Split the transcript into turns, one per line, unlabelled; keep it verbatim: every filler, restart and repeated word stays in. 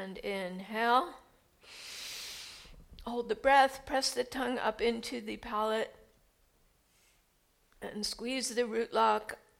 And inhale. Hold the breath, press the tongue up into the palate, and squeeze the root lock